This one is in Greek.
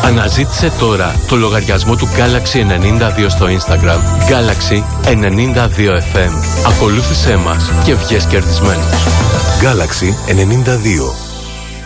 Αναζήτησε τώρα το λογαριασμό του Galaxy 92 στο Instagram. Galaxy 92 FM. Ακολούθησέ μας και βγες κερδισμένος. Galaxy 92.